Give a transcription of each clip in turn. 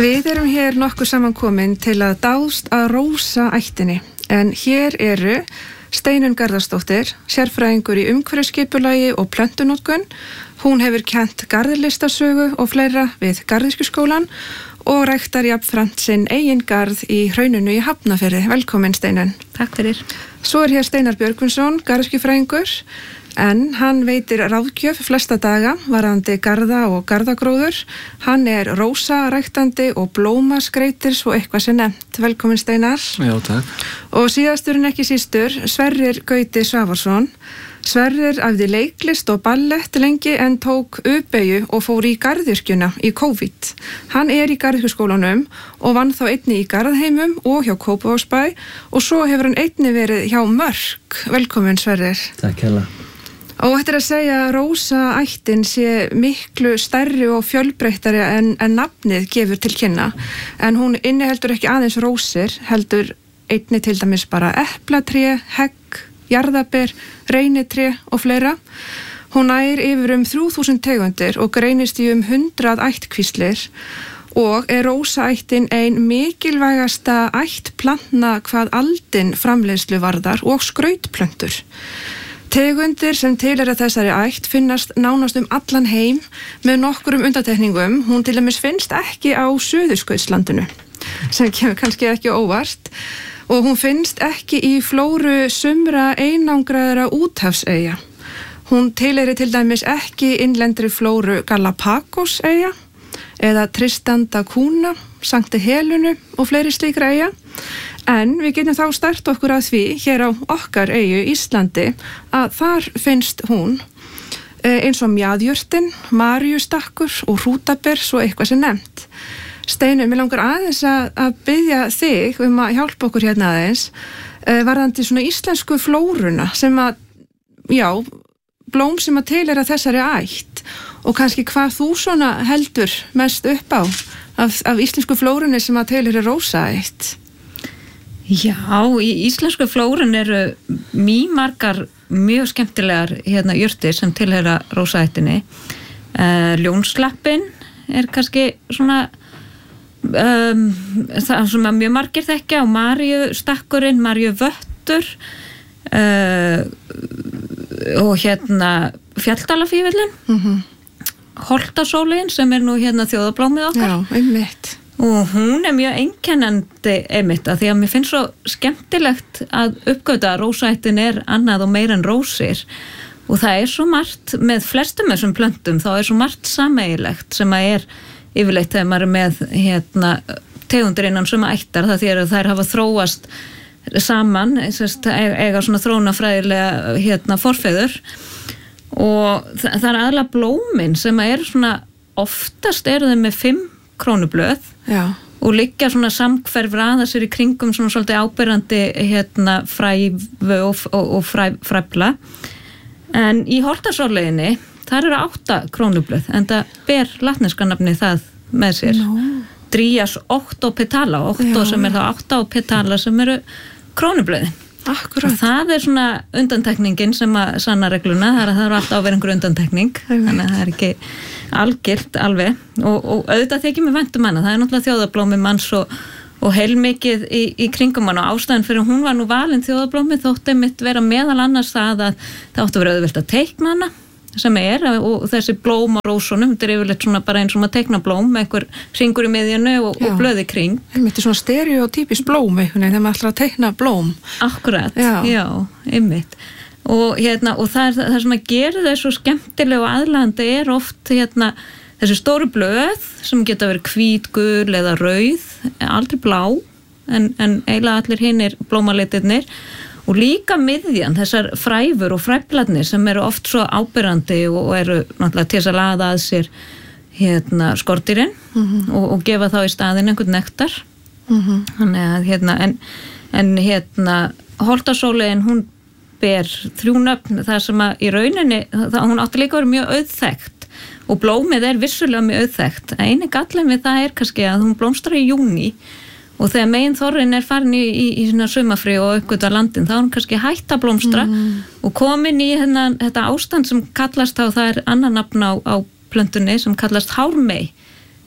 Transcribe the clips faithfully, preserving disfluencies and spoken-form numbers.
Við erum hér nokkuð samankomin til að dást að rósa ættinni, en hér eru Steinunn Garðarsdóttir, sérfræðingur í umhverfisskipulagi og plöntunotkun. Hún hefur kennt garðlistasögu og fleira við Garðyrkjuskólann og ræktar jafnframt sinn eigin garð í Hrauninu í Hafnarfirði. Velkomin Steinunn. Takk fyrir. Svo er hér Steinar Björgvinsson, garðyrkjufræðingur, en hann veitir ráðgjöf flesta daga varðandi garða og garðagróður. Hann er rósaræktandi og blómaskreitir svo eitthvað sem nefnt. Velkomin Steinar. Já, takk. Og síðastur en ekki sístur, Sverrir Gauti Svavarsson. Sverrir æfði leiklist og ballett lengi en tók U-beygju og fór í garðyrkjuna í COVID. Hann er í Garðyrkjuskólanum og vann þá einni í Garðheimum og hjá Kópavogsbæ og svo hefur hann einni verið hjá Mörk. Velkomin Sverrir. Takk hella. Og þetta er að segja að rósaættin sé miklu stærri og fjölbreyttari en, en nafnið gefur til kynna. En hún inniheldur ekki aðeins rósir, heldur einni til dæmis bara eplatré, hegg, jarðaber, reynitré og fleira. Hún nær yfir um þrjú þúsund tegundir og greinist í um hundrað ættkvíslir og er rósaættin ein mikilvægasta ættplantna hvað aldin framleiðslu varðar og skrautplöntur. Tegundir sem tilheyra þessari ætt finnast nánast um allan heim með nokkurum undantekningum. Hún til dæmis finnst ekki á Suðurskautslandinu, sem kemur kannski ekki óvart, og hún finnst ekki í flóru sumra einangraðra úthafseyja. Hún tilheyri til dæmis ekki innlendri flóru Galapagoseyja eða Tristan da Cunha, Sankti Helenu og fleiri slíkra eyja. En við getum þá stært okkur að því hér á okkar eyju Íslandi að þar finnst hún eins og mjaðjurtin, maríustakkur og hrútaber svo eitthvað sem nefnt. Steinunn, mér langar aðeins að, að biðja þig um að hjálpa okkur hérna aðeins varðandi svona íslensku flóruna sem að, já, blóm sem að tilheyra þessari ætt og kannski hvað þú svona heldur mest upp á af, af íslensku flórunni sem að tilheyra rósaætt. Já, í íslensku flórun eru mýmargar mjög skemmtilegar hérna jurtir sem tilheyra rósaættinni. Uh, ljónslappin er kannski svona um, það sem mjög margir þekkja, og maríustakkurinn, maríuvöttur uh, og hérna fjalldalafífillin, mm-hmm. holtasólin sem er nú hérna þjóðablómið okkar. Já, einmitt. Og hún er mjög einkennandi einmitt að því að mér finnst svo skemmtilegt að uppgöta að rósaættin er annað og meira en rósir, og það er svo margt með flestum þessum plöntum, þá er svo margt sameiginlegt sem að er yfirleitt þegar maður er með hérna, tegundir innan sömu ættar, það því að þær hafa þróast saman, sérst, eiga svona þróunafræðilega hérna, forfeður, og það, það er aðalega blómin sem að er svona, oftast eru þau með fimm krónublöð. Já. Og liggja svona samhverf raða sér í kringum svona svolítið áberandi hérna frævu og, og, og fræ, fræfla. En í holtasóleginni, þar eru átta krónublöð, en það ber latneska nafni það með sér. No. Drías octopetala, octo sem er þá átta og petala sem eru krónublöðin. Akkurat. Og það er svona undantekningin sem að sanna regluna, það er að það er alltaf að vera einhver undantekning, þannig að það er ekki algilt alveg, og, og auðvitað þykir mér vænt um hana, það er náttúrulega þjóðablómi manns og, og heilmikið í, í kringum hana, og ástæðan fyrir hún var nú valin þjóðablómi þótti mitt vera meðal annars það að það átti að vera auðvelt að teikna hana sem er, og þessi blóm á rósunum, þetta er yfirleitt svona bara eins og maður teikna blóm með einhver hringur í miðjunu og, og blöði kring. Þetta er svona stereotypísk blóm einhvern veginn þegar maður ætlar að teikna blóm. Akkurat, já, já einmitt. Og, hérna, og það, er, það sem að gera það svo skemmtilega og aðlandi er oft hérna, þessi stóru blöð sem geta verið hvít, gul eða rauð, aldrei blá, en, en eiginlega allir hinir blómalitirnir, og líka miðjan, þessar fræfur og fræflarnir sem eru oft svo áberandi og eru náttúrulega til þess að laða að sér hérna skortýrin, mm-hmm. og, og gefa þá í staðinn einhvern nektar. Mm-hmm. Þannig að hérna, en, en hérna holtasólegin, hún ber þrjú nöfn, það sem að í rauninni, það, hún átti líka að vera mjög auðþekkt, og blómið er vissulega mjög auðþekkt. Eini gallinn við það er kannski að hún blómstrar í júní, og þegar megin þorrin er farin í, í, í svona sumafrí og uppgöta landin, þá er hún kannski hætt að blómstra mm. og komin í hérna, þetta ástand sem kallast á, það er annar nafn á, á plöntunni sem kallast hármey,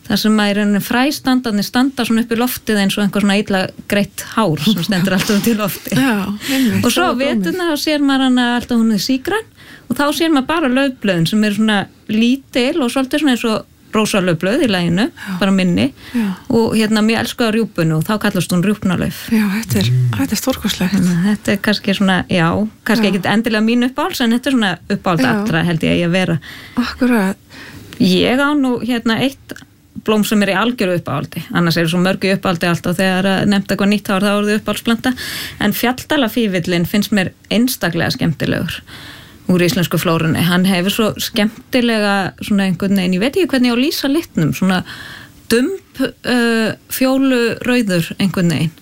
þar sem að í rauninni fræstandarnir standa svona upp í loftið eins og einhver svona illa greitt hár sem stendur alltaf út í lofti. Já, einmitt. Og svo á veturna þá sér maður hana alltaf hún er sígræn og þá sér maður bara laufblöðin sem er svona lítil og svolítið svona eins og rósalaufblöð í laginu, bara minni já. Og hérna mjög elska á rjúpunu og þá kallast hún rjúpnalauf. Já, þetta er, þetta er stórkostlegt. Þetta er kannski svona, já, kannski ekki endilega mín uppáhalds en þetta er svona uppáhald allra held ég að vera. Akkurat. Ég á nú hérna eitt blóm sem er í algjöru uppáhaldi, annars er svo mörgu uppáhaldi alltaf þegar að nefnt eitthvað nýtt þá er það orðið uppáhaldsplanta, en fjalldalafífillinn finnst mér einstaklega skemmtilegur úr íslensku flórunni. Hann hefur svo skemmtilega svona einhvern veginn, ég veit ekki hvernig ég á að lýsa litnum, svona dumb uh, fjólu rauður einhvern veginn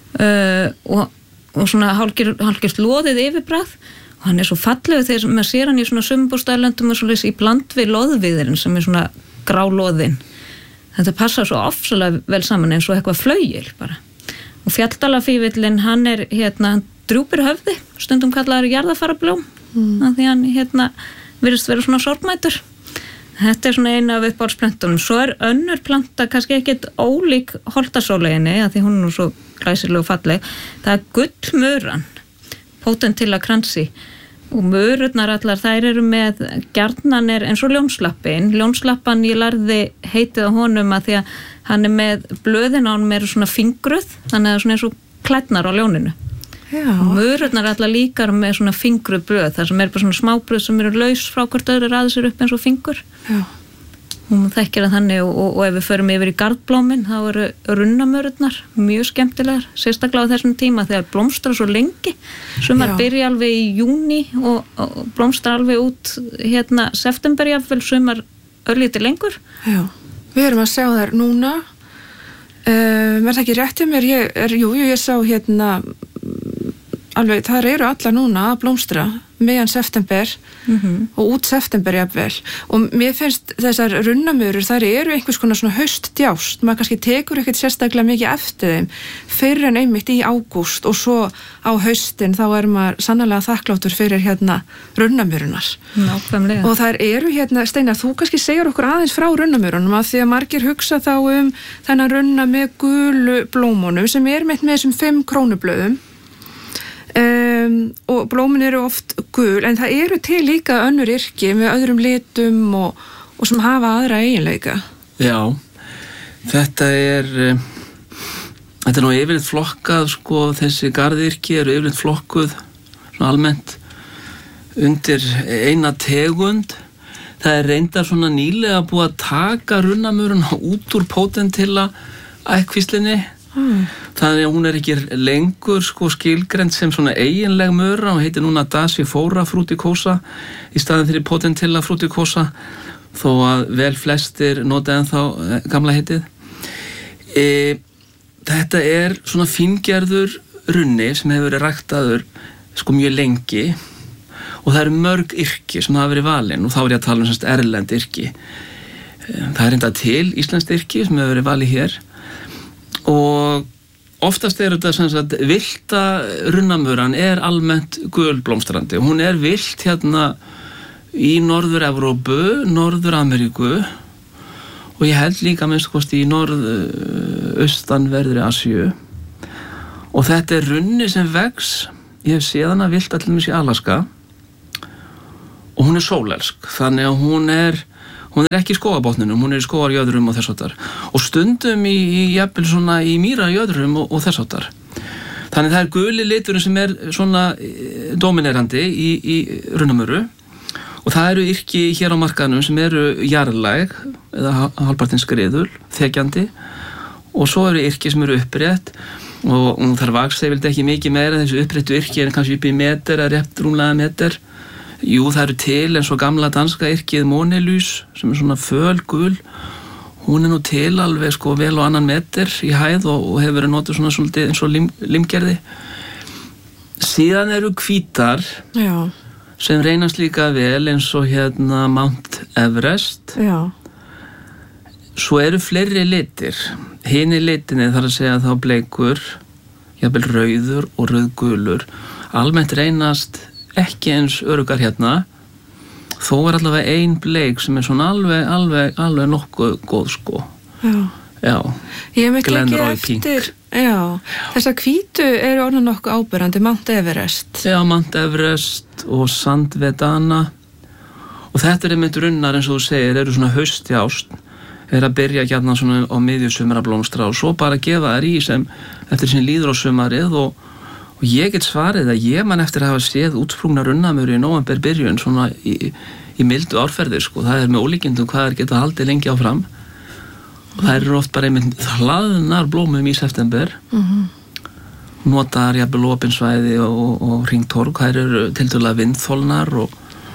uh, og, og svona hálfgerst loðið yfirbragð og hann er svo fallegur þegar maður sér hann í svona sumbústælendum og svona í bland við loðviðurinn sem er svona grálóðinn. Þetta passar svo ofsalega vel saman eins og eitthvað flaugil bara. Og fjalldalafífillinn, hann er hérna, hann drúpir höfði, stundum kallaður jarðarfarablóm, mm. af því hann hérna virðist vera svona sorgmætur. Þetta er svona eina af uppáhaldsplöntunum. Svo er önnur planta kannski ekkert ólík holtasóleginni, af því hún er svo glæsileg og falleg. Það er gullmöran, Potentilla cransi. Og mörurnar allar, þær eru með gjarnan er eins og ljónslappin ljónslappan ég lærði heitið á honum að því að hann er með blöðin á honum eru svona fingruð þannig að svona eins og klærnar á ljóninu. Já. Og mörurnar allar líkar með svona fingruð blöð þar sem er bara svona smáblöð sem eru laus frá hvort öðru raði sér upp eins og fingur. Já. Og maður þekkir að þannig og, og, og ef við förum yfir í garðblómin þá eru runnamörurnar mjög skemmtilegar, sérstaklega á þessum tíma þegar blómstra svo lengi sumar byrja alveg í júní og, og blómstra alveg út hérna september jafnvel, sumar örlítið lengur. Já, við erum að sjá þær núna uh, er það ekki rétt hjá mér ég, er, jú, ég sá hérna alveg, þær eru allar núna að blómstra meðan september mm-hmm. og út september jafnvel og mér finnst þessar runnamörur þær eru einhvers konar svona haustdjást maður kannski tekur ekkert sérstaklega mikið eftir þeim fyrir en einmitt í ágúst og svo á haustin þá er maður sannlega þakkláttur fyrir hérna runnamörunar. Nákvæmlega. Og þær eru hérna, Steinar, þú kannski segir okkur aðeins frá runnamörunum að því að margir hugsa þá um þennan runna með gulu blómunum sem er meitt með þessum fimm krónublöðum Um, og blómin eru oft gul en það eru til líka önnur yrki með öðrum litum og, og sem hafa aðra eiginleika. Já, þetta er um, þetta er nú yfirleitt flokkað sko, þessi garðyrki eru yfirleitt flokkuð svona almennt undir eina tegund. Það er reyndar svona nýlega búið að taka runnamöruna út úr Potentilla ættkvíslinni. Mm. Þannig að hún er ekki lengur sko skilgreind sem svona eiginleg möra og heitir núna Dasyphora fruticosa í staðin fyrir Potentilla fruticosa þó að vel flestir nota ennþá gamla heitið. E, þetta er svona fíngerður runni sem hefur verið ræktaður sko mjög lengi og það eru mörg yrki sem hafa verið valin og þá er ég að tala um semst erlend yrki. Það er enda til íslenskt yrki sem hefur verið valið hér og oftast er þetta sem sagt villta runnamöran er almennt gulblómstrandi. Hún er villt hérna í Norður-Evrópu, Norður-Ameríku og ég held líka minnst kosti í norð-austanverðri Asíu og þetta er runni sem vex, ég hef séð hana villt allir í Alaska og hún er sólelsk þannig að hún er Hún er ekki í skógabotninum, hún er í skógarjöðrum og þess áttar. Og stundum í, í jafnvel svona í mýrajöðrum og, og þess áttar. Þannig það er guli liturinn sem er svona dominerandi í, í runnamöru og það eru yrki hér á markaðnum sem eru jarðlæg eða hálfpartinn skriðul, þekjandi og svo eru yrki sem eru upprétt og, og þar vaks þeir vildi ekki mikið meira þessu uppréttu yrki en kannski upp í meter eða rétt rúmlega meter. Jú, það eru til eins og gamla danska yrkið Monelys sem er svona fölgul. Hún er nú til alveg sko vel og annan meter í hæð og, og hefur verið notað svona svolítið eins og lim, limgerði. Síðan eru hvítar Já. Sem reynast líka vel eins og hérna Mount Everest. Já. Svo eru fleiri litir. Hinni litinni þarf að segja þá bleikur, jafnvel rauður og rauðgulur. Almennt reynast ekki eins örugar hérna þó er allavega ein bleik sem er svona alveg, alveg, alveg nokkuð góð sko Já. Já. Ég hef Glen ekki Roy eftir, já, þessar hvítu eru orðin nokkuð áberandi, Mount Everest. Já, Mount Everest og Sandvedana og þetta er einmitt runnar eins og þú segir, eru svona haustjást, er að byrja gjarnan svona á miðju sumra blómstra og svo bara gefa þær í sem eftir sem líður á sumarið og, og ég get svarið að ég man eftir að hafa séð útsprungna runnamur í nóvember byrjun svona í, í mildu árferðir sko, það er með ólíkindum hvað er geta haldið lengi áfram og það eru oft bara einmitt hlaðnar blómum í september Mhm. notar jafnvel opinsvæði og, og hringtorg, það eru tildulega vindþolnar og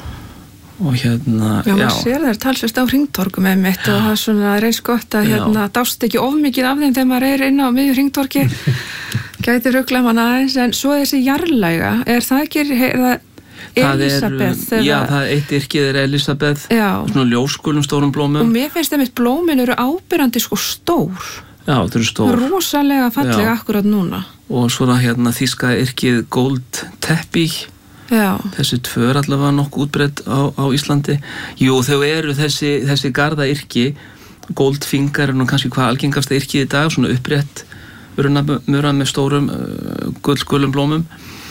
og hérna, Já, maður sér þær talsvist á hringtorgum með mitt og það er svona reins gott að hérna dást ekki of mikið af þeim þegar maður er inn á miðju hringtorgi gæti rugla mann aðeins, en svo þessi jarðlæga, er það ekki er það það Elisabeth? er, já, eða, það eitt yrkið er Elisabeth já, svona ljósgulum stórum og blómum mér finnst þeim eitt blómin eru ábyrrandi sko stór, já, það eru stór rosalega fallega Já. akkurat núna. og svona hérna þýska yrkið Gold Teppich Já, þessi tvö er allavega nokkuð útbreidd á, á Íslandi. Jú, þau eru þessi, þessi garda yrki, Goldfinger er nú kannski hvað algengasta yrkið í dag, svona upprétt runnamura með stórum uh, gullgulum blómum.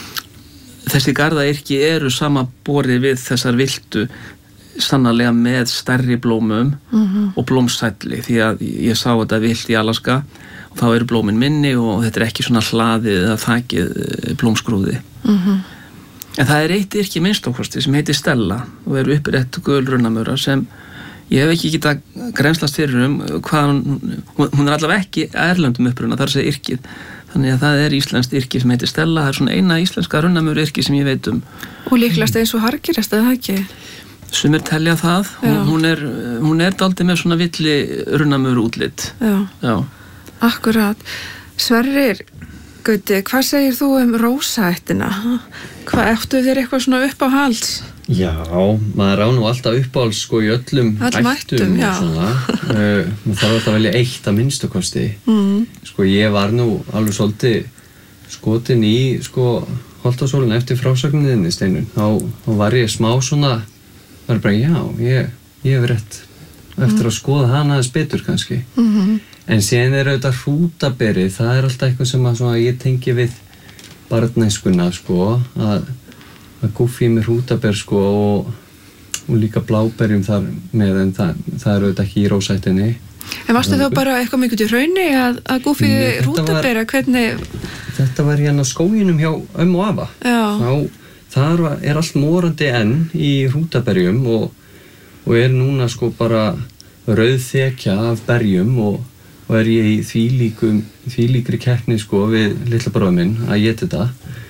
Þessi garda yrki eru samaborið við þessar viltu sannarlega með stærri blómum Mhm. og blómsælli, því að ég sá þetta vilt í Alaska og þá eru blómin minni og þetta er ekki svona hlaðið eða þakið blómskrúði. Mhm. En það er eitt yrki minnstokkosti sem heitir Stella og eru upprétt gul runnamura sem ég hef ekki getað grennslast fyrir um hvað hún, hún er allavega ekki erlendum uppruna, það er að segja yrkið. Þannig að það er íslenskt yrki sem heitir Stella, það er svona eina íslenska runnamura yrki sem ég veit um. og líklegast eins og hargirast eða það ekki? Sumir telja það, hún, Já. hún er, hún er dálítið með svona villi runnamura útlit. Já, Já. akkurat. Sverrir, Gauti, hvað segir þú um rósaættina? Hvað, áttu þér eitthvað svona upp á hals? Já, maður á nú alltaf uppáhald sko í öllum Öllum ættum ættum, já. og svona. uh, maður þarf alltaf að velja eitt að minnstu kosti. Mm. Sko ég var nú alveg svolítið skotin í sko Holtasólinn eftir frásagninni Steinun. Þá, þá var ég smá svona, var bara já, ég, ég hef rétt eftir að skoða hana aðeins betur kannski. Mhm. En síðan er auðvitað hrútaberi, það er alltaf eitthvað sem að svona, ég tengi við barnæskuna sko, að, að gúffi með hrútaber sko og, og líka bláberjum þar með, en það, það er auðvitað ekki í rósættinni. En varstu þá bara eitthvað mikið til rauni að, að gúfið Nei, þetta rútabera, hvernig? Þetta var hérna skóginum hjá ömmu og afa. Já. Þá, þar var- er allt morandi enn í hrútaberjum og, og er núna sko bara rauðþekja af berjum og, og er ég í þvílíkum, þvílíkri keppni sko við litla bróður minn að éta þetta.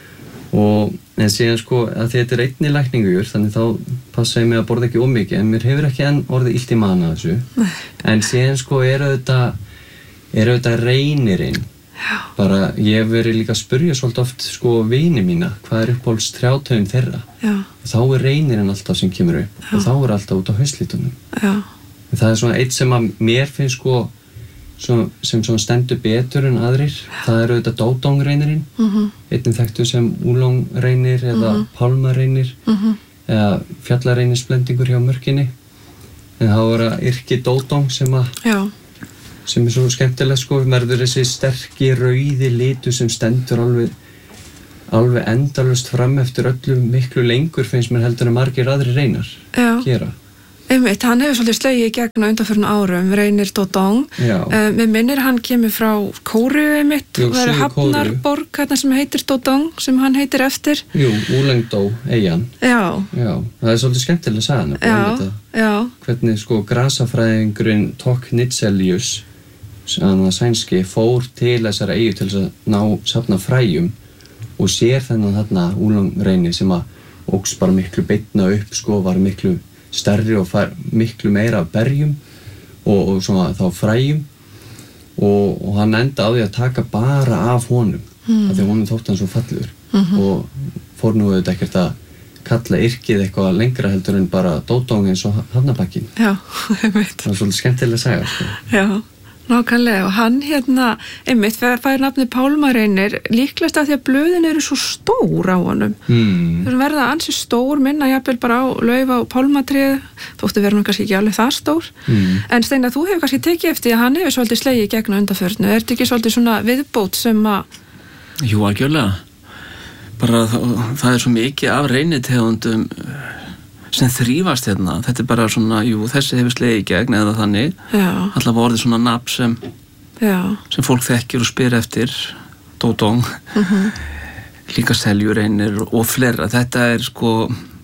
Og en síðan sko að þetta er einni lækningur, þannig þá passa ég mig að borða ekki of mikið, en mér hefur ekki enn orðið illt í magann af þessu. En síðan sko er auðvitað, er auðvitað reynirinn. Bara ég hef verið líka að spurja svolítið oft sko vini mína, hvað er uppáhalds trjátegund þeirra. Já, Þá er reynirinn alltaf sem kemur upp Já. og þá er alltaf út á haustlitunum. já, En það er svona eitt sem að mér finnst sko svo, sem svona stendur betur en aðrir, það er auðvitað dódongreynirinn, mhm, einnig þekktu sem úlongreynir eða Mhm. pálmareynir mhm, eða fjallareynisblendingur hjá mörkinni. En þá er að yrki dódong sem að já, sem er svo skemmtilegt sko, verður þessi sterki rauði litur sem stendur alveg alveg endalaust fram eftir öllu miklu lengur finnst mér heldur en margir aðri reynar já. gera. Einmitt, hann hefur svolítið slegið í gegn á undanförnum árum, Reynir Dodong. Já. Uh, mér minnir hann kemur frá Kóru einmitt, Jú, það er Suður-Kóreu. Hafnarborg hérna sem heitir Dodong, sem hann heitir eftir. Jú, Úlengdó, eyjan. Já, Já, það er svolítið skemmtilega sagan já, já, hvernig sko grasafræðingurinn Tok Nitzelius hann að sænski fór til þessara eyju til þess að ná safna fræjum og sér þennan þarna úlongreyni sem að óks bara miklu beinna upp sko, var miklu stærri og fær miklu meira af berjum og, og svona þá fræjum og, og hann enda á því að taka bara af honum mm. af því honum þótt hann svo fallegur Mhm. og fór nú auðvitað ekkert að kalla yrkið eitthvað lengra heldur en bara dódong eins og hafnabakkin. já, einmitt, Það var svolítið skemmtilega að segja sko. já. Nákvæmlega og hann hérna einmitt fær nafnið Pálmareynir líklegast af því að blöðin eru svo stór á honum. Mm. Þeir verða ansi stór minna jafnvel bara á lauf á pálmatrið þóttu verður kannski ekki alveg það stór. Mm. En Steinar, þú hefur kannski tekið eftir að hann hefur svolítið slegið gegn á undanförnu. Er þetta ekki svolítið svona viðbót sem að... Jú, algjörlega. Bara það, það er svo mikið af reynitegundum sem þrífast hérna. Þetta er bara svona, jú, þessi hefur slegið í gegn eða þannig. Já. Allavega orðið svona nafn sem, sem fólk þekkir og spyr eftir. Dódóng. Mm-hmm. Líka seljurreynir og fleira. Þetta er sko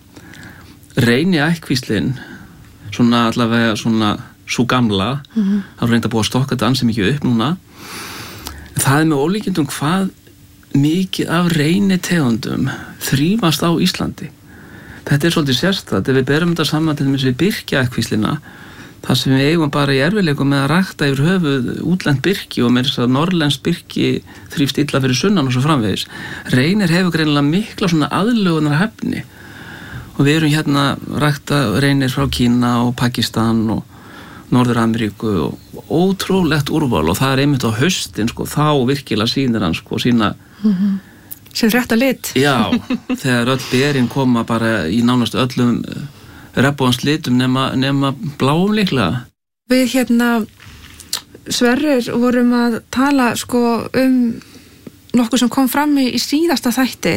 reyni ættkvíslin, svona allavega svona svo gamla. Mm-hmm. Það er reynda búið að stokka þetta ansi mikið upp núna. Það er með ólíkindum hvað mikið af reynitegundum þrífast á Íslandi. Þetta er svolítið sérstætt, ef við berum þetta saman til þess við birkjaættkvíslina, það sem við eigum bara í erfiðleikum með að rækta yfir höfuð útlend birki og með þess að norrlenskt birki þrífst illa fyrir sunnan og svo framvegis. Reynir hefur greinilega mikla svona aðlögunar hæfni og við erum hérna rækta reynir frá Kína og Pakistan og Norður-Ameríku og ótrúlegt úrval og það er einmitt á haustin sko, þá virkilega sýnir hann sko sína mm-hmm. sem rétt að lit. Já, þegar öll berin koma bara í nánast öllum regnbogans litum nema, nema bláum líklega. Við hérna Sverrir vorum að tala sko um nokkuð sem kom fram í, í síðasta þætti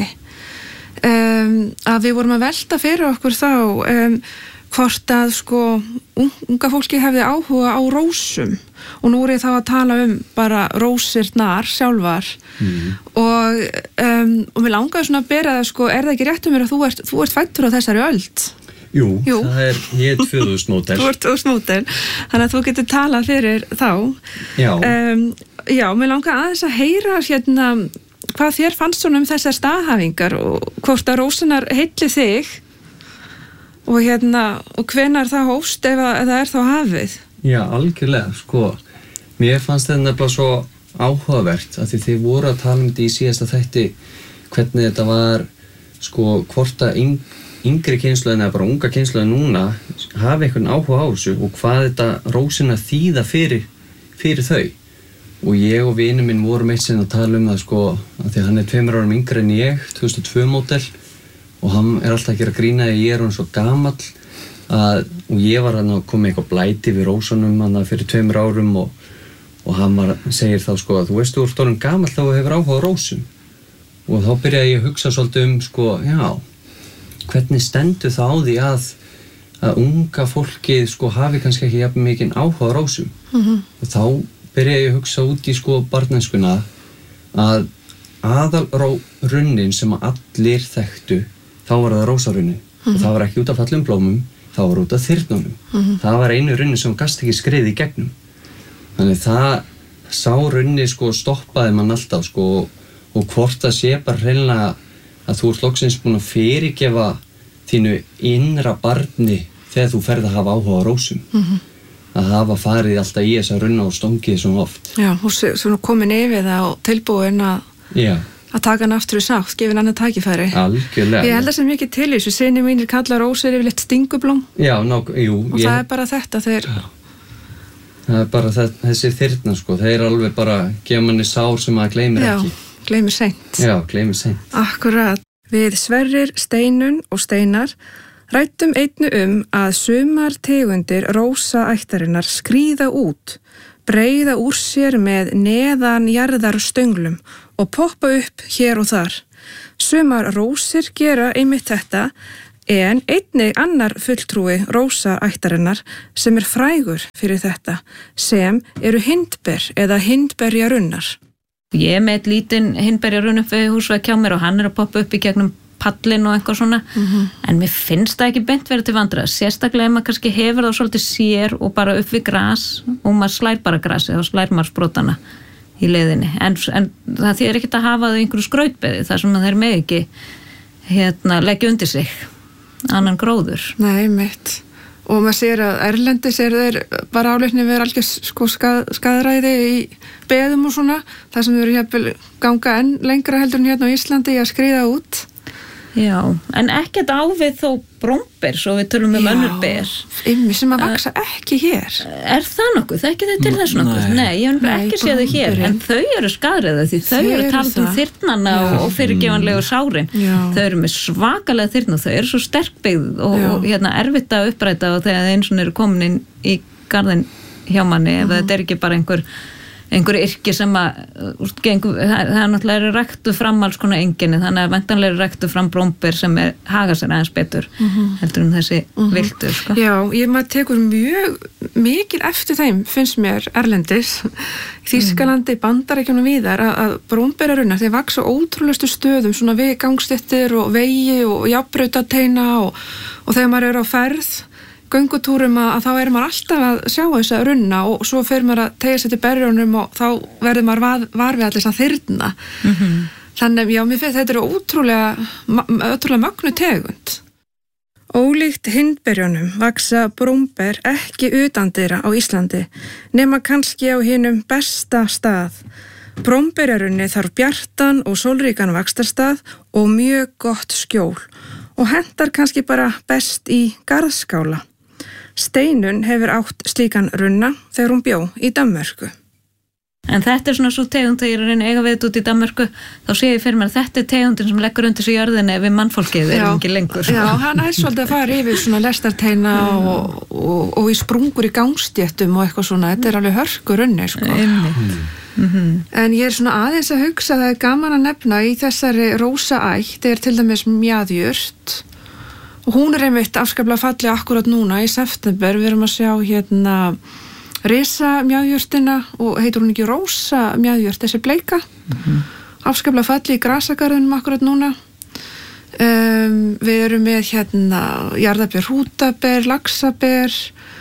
um, að við vorum að velta fyrir okkur þá um, hvort að sko unga fólki hefði áhuga á rósum og nú er ég þá að tala um bara rósirnar sjálfar mm. og, um, og mér langaði svona að bera það sko, er það ekki rétt um mér að þú ert, þú ert fæddur á þessari öld? Jú, Jú. það er, ég er tvö þúsund módel. Þú ert tvö þúsund módel, þannig að þú getur talað fyrir þá. Já. Um, já, mér langaði aðeins að heyra hérna hvað þér fannst svona um þessar staðhæfingar og hvort að rósinar heilli þig og hérna, og hvenær það hófst ef það er þá hafið? Já, algjörlega, sko. Mér fannst þetta nefnilega svo áhugavert af því þið voru að tala um þetta í síðasta þætti hvernig þetta var, sko, hvort að yng, yngri kynslóðin eða bara unga kynslóðin núna hafi einhvern áhuga á þessu og hvað þetta rósina þýða fyrir, fyrir þau. Og ég og vinur minn vorum eitt sinn að tala um það, sko, af því hann er tveimur árum yngri en ég, tvö þúsund og tvö módel og hann er alltaf að gera grína að ég er hann svo gamall að, og ég var hann að koma eitthvað blæti við rósunum hann fyrir tveimur árum og, og hann var, segir þá sko að þú veist þú ert orðinn gamall þá hefur áhuga á rósum og þá byrjaði ég að hugsa svolítið um sko, já, hvernig stendur það á því að, að unga fólkið sko hafi kannski ekki jafn mikinn áhuga á rósum mm-hmm. og þá byrjaði ég að hugsa út í sko barnænskuna að aðalrunnin sem allir þekktu þá var það rósarunni mm-hmm. og það var ekki út af fallum blómum, það var út af þyrnunum. Mm-hmm. Það var einu runni sem gast ekki skriði í gegnum. Þannig það sá runni sko stoppaði mann alltaf sko og hvort það sé bara hreinlega að þú ert loksins búin að fyrirgefa þínu innra barni þegar þú ferð að hafa áhuga á rósum. Mm-hmm. Að hafa farið alltaf í þessa runna og stongið svona oft. Já, og svona komin yfir það og tilbúin að Já. að taka hann aftur í sátt, gefa hann annað tækifæri. Algjörlega. Ég held að sem mikið til í þessu, sinni mínir kalla rósir yfirleitt stingublóm. Já, nokk, jú. Og ég... það er bara þetta þeir... Já. Það er bara það, þessi þyrna, sko, þeir er alveg bara, gefa manni sár sem maður gleymir Já, ekki. Já, gleymir seint. Já, gleymir seint. Akkurat. Við Sverrir, Steinun og Steinar rættum einni um að sumar tegundir rósaættarinnar skríða út, breiða úr sér með neðanjarðarstöngulum og poppa upp hér og þar. Sumar rósir gera einmitt þetta en einnig annar fulltrúi rósaættarinnar sem er frægur fyrir þetta sem eru hindber eða hindberjarunnar. Ég er með eitt lítinn hindberjarunn upp við húsvegg hjá mér og hann er að poppa upp í gegnum pallin og eitthvað svona mm-hmm. en mér finnst það ekki beint verið til vandræða sérstaklega ef maður kannski hefur það svolítið sér og bara upp við gras og maður slær bara grasi og slær maður sprótana í leiðinni en, en það þýðir ekkert að hafa það í einhverju skrautbeði þar sem þeir með ekki hérna, leggja undir sig annan gróður. Nei, mitt og maður sér að erlendis er þeir bara áleikni við algjör sko skað, skaðræði í beðum og svona þar sem þeir eru hérna ganga enn lengra heldur en hérna á Íslandi í að skriða út Já, en ekkert á við þó brómber, svo við tölum um önnur ber. Já, sem að vaksa ekki hér. Er það nokkuð? Þekki þau til þess nokkuð? Nei, Nei ég hef ekki séð þau hér, en þau eru skadriða því þau eru talað um þyrnana og, og fyrirgefanlegu sárin. Já. Þau eru með svakalega þyrna og þau eru svo sterkbyggð og, og hérna erfitt að uppræta og þegar þau eins og eru komin inn í garðin hjá manni, ef þetta er ekki bara einhver einhverju yrki sem að úst, gengur, það er náttúrulega ræktu fram alls konar enginni, þannig að vendanlega ræktu fram brómber sem er, haga sér aðeins betur mm-hmm. heldur um þessi mm-hmm. viltu sko. Já, ég maður tekur mjög mikil eftir þeim, finnst mér erlendis, Þýskalandi mm. Bandaríkjunum víðar að, að brómberarunnar þeir vaksa ótrúlegustu stöðum svona við gangstéttir og vegi og jafnbrautateina og, og þegar maður er á ferð göngutúrum að, að þá er maður alltaf að sjá þess að runna og svo fyrir maður að tegja sér til berjunum og þá verður maður var, var við allir að þyrna. Mm-hmm. Þannig, já, mér finnst þetta eru ótrúlega, ótrúlega mögnu tegund. Ólíkt hindberjunum vaksa brómber ekki utandyra á Íslandi, nema kannski á hinum besta stað. Brómberjarunni þarf bjartan og sólríkan vaxtarstað og mjög gott skjól og hentar kannski bara best í garðskála. Steinun hefur átt slíkan runna þegar hún bjó í Danmörku. En þetta er svona svo tegund þegar ég er að reyna eiga við þetta út í Danmörku, þá sé ég fyrir mér að þetta er tegundin sem leggur undir sig jörðinni við mannfólkið er ekki lengur. Já, hann er svolítið að fara yfir svona lestarteina og, og, og í sprungur í gangstéttum og eitthvað svona, þetta er alveg hörku runni, sko. Mm-hmm. En ég er svona aðeins að hugsa að það er gaman að nefna í þessari rósaætt, það er til dæmis mjaðjurt og hún er einmitt afskaplega falleg akkurat núna í september, við erum að sjá hérna risa mjaðjurtina og heitur hún ekki rósa mjaðjurt, þessi bleika mm-hmm. afskaplega falleg í grasagarðinum akkurat núna um, við erum með hérna jarðaber, hrútaber, laxaber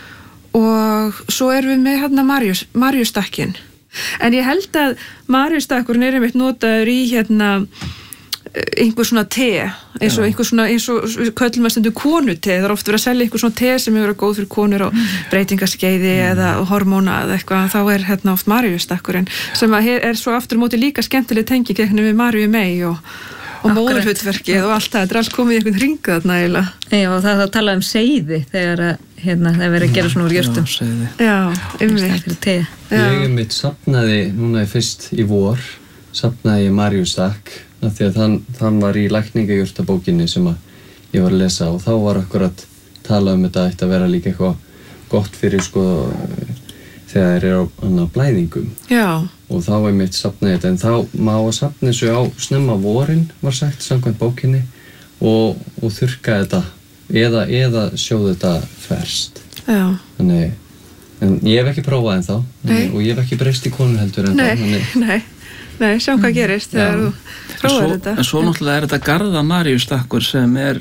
og svo erum við með hérna marjus, marjustakkin en ég held að marjustakkurinn er einmitt notaður í hérna einhver svona te eins og einhver svona, eins og köllum að stendur konute, það er oft verið að selja einhver svona te sem hefur verið góð fyrir konur og breytingaskeiði mm. eða hormóna eða eitthvað, þá er hérna oft marjustakkurinn sem að er svo aftur móti líka skemmtileg tengi gegn við Marju Mey og, og móðurhlutverkið og allt það, þetta er alls komið í einhvern hringa þarna eiginlega. Já, og það er að tala um seiði þegar að, hérna, það er verið að gera svona úr jurtum. Já, einmitt. Ég er mitt safnaði núna fyrst í vor, safnaði ég marjustakk af því að þann, þann var í lækningajurtabókinni sem að ég var að lesa og þá var akkurat talað um þetta ætti að vera líka eitthvað gott fyrir sko þegar þeir eru á annað blæðingum. Já. Og þá er mitt safnaði þetta en þá má að safna þessu á snemma vorin var sagt samkvæmt bókinni og, og þurrka þetta eða, eða sjóða þetta ferst. Já. Þannig, en ég hef ekki prófað ennþá og ég hef ekki breyst í konu heldur ennþá. Nei, þannig, nei. Nei, sjá hvað gerist þegar þú prófar þetta. En svo náttúrulega er þetta garða marjustakkur sem er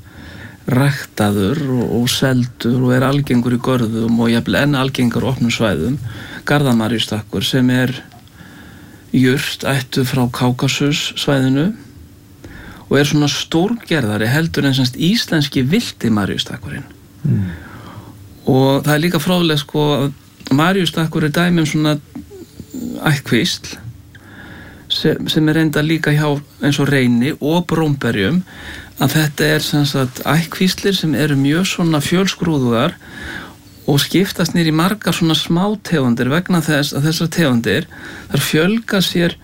ræktaður og, og seldur og er algengur í görðum og jafnvel enn algengur á opnum svæðum. Garða marjustakkur sem er jurt ættu frá Kákasus svæðinu og er svona stórgerðari heldur en semst íslenski vilti marjustakkurinn. Mm. Og það er líka fróðlegt sko að marjustakkur er dæmi um svona ættkvísl sem, sem er reynda líka hjá eins og reyni og brómberjum að þetta er sem sagt ættkvíslir sem eru mjög svona fjölskrúðugar og skiptast niður í margar svona smátegundir vegna þess að þessar tegundir þar fjölga sér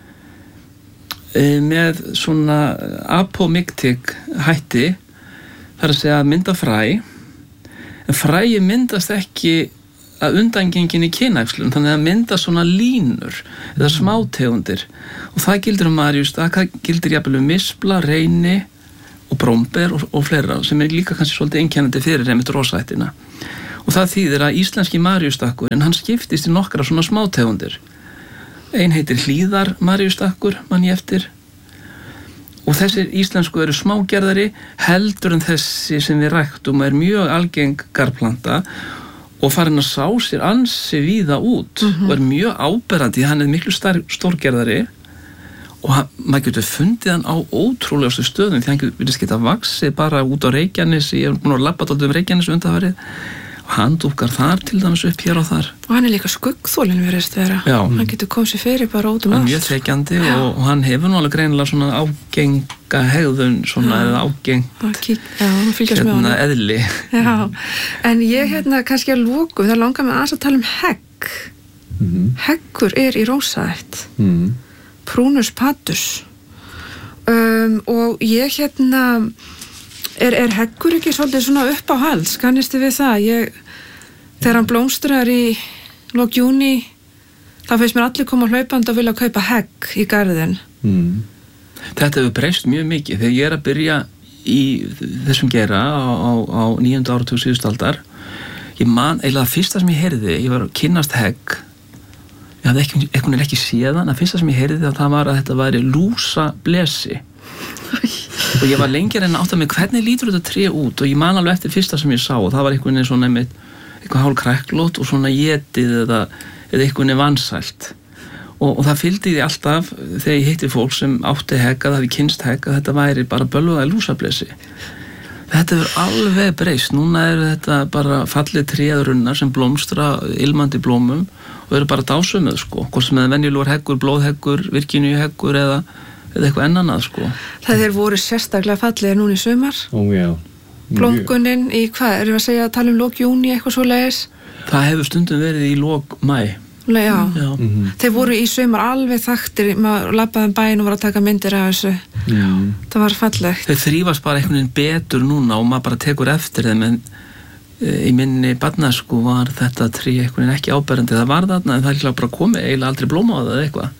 e, með svona apomiktik hætti þar að segja að mynda fræ en fræi myndast ekki að undangengin í kynæxlun þannig að mynda svona línur eða smátegundir og það gildir um marjustakk, það gildir jafnvel um mispla, reyni og brómber og, og fleira sem er líka kannski svolítið einkennandi fyrir einmitt rósaættina og það þýðir að íslenski marjustakkur en hann skiptist í nokkra svona smátegundir ein heitir hlíðar marjustakkur mann ég eftir og þessir íslensku eru smágerðari heldur en þessi sem við ræktum er mjög algeng garðplanta og farin að sá sér ansi víða út mm-hmm. og er mjög áberandi, hann er miklu star, stórgerðari og hann, maður getur fundið hann á ótrúlegustu stöðum því hann getur geta vaxið bara út á Reykjanesi, ég er búin að labba dálítið um Reykjanesi undanfarið handúkar þar til dæmis upp hér og þar. Og hann er líka skuggþólinn verðist vera. Já. Hann getur komið sér fyrir bara út um allt. Hann er mjög þekjandi og, og hann hefur nú alveg greinilega svona ágenga hegðun svona eða ágeng kík, já, hann fylgjast með hérna honum. eðli. Já, en ég hérna kannski að lókum, það langar mig aðeins að tala um hegg. Mhm. Heggur er í rósaætt. Mhm. Prunus patus. Um, og ég hérna er, er heggur ekki svolítið svona upp á hals, kannistu við það? Ég, þegar hann blómstrar í lok júní, þá finnst mér allir koma hlaupandi og vilja kaupa hegg í garðin. Mhm. Þetta hefur breyst mjög mikið þegar ég er að byrja í þessum gera á, á, á níunda áratug síðustu aldar. Ég man, eiginlega það fyrsta sem ég heyrði, ég var að kynnast hegg, ég hafði ekki, ekki, ekki séðan, að fyrsta sem ég heyrði að það var að þetta væri lúsablesi. Og ég var lengi að reyna að átta mig hvernig lítur þetta tré út og ég man alveg eftir fyrsta sem ég sá og það var einhvern veginn svona einmitt, eitthvað hálf kræklót og svona jetið eða, eða einhvern veginn vansælt. Og, og það fylgdi því alltaf þegar ég hitti fólk sem átti hegg að það hefði kynst hegg að þetta væri bara bölvaði lúsablesi. Þetta er alveg breyst. Núna eru þetta bara fallið tréðrunnar sem blómstra ilmandi blómum og eru bara dásumuð sko. Hvort sem það er venjulegur heggur, blóðheggur, virkiníuheggur eða, eða eitthvað ennannað sko. Það þeir voru sérstaklega fallegir núna í sumar. Ó já. Blómgunin í hvað, erum við að segja að tala um lok júní eitthvað svo leiðis? Það hefur stundum verið í lok maí. Já, Já. Mhm. þeir voru í sumar alveg þaktir, maður labbaði um bæinn og var að taka myndir af þessu. Mhm. Það var fallegt. Þeir þrífast bara einhvern veginn betur núna og maður bara tekur eftir þeim en e, í minni barnæsku var þetta tré einhvern veginn ekki áberandi. Það var þarna en það er ekki bara komið eiginlega aldrei blóma á það eða eitthvað.